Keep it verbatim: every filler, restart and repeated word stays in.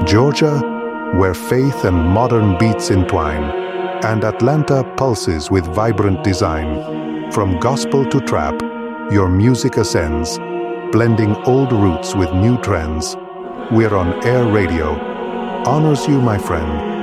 Georgia, where faith and modern beats entwine, and Atlanta pulses with vibrant design. From gospel to trap, your music ascends, blending old roots with new trends. We're on Air Radio. Honors you, my friend.